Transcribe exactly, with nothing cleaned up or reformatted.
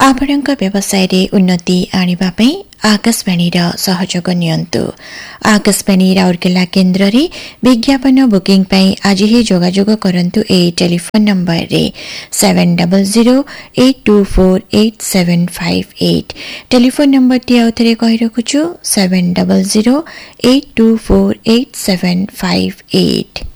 आपणଙ୍କ व्यवसाय रे उन्नति आनिबा पई आकाशवाणी रा सहयोग नियंतु। आकाशवाणी राउरकेला केन्द्र रे विज्ञापन बुकिंग पई आज ही जोगाजोग करंतु ए टेलीफोन नंबर रे seven zero zero eight to four eight seven five eight. Telephone number T आउथरे कहि रखुछु seven zero zero eight to four eight seven five eight.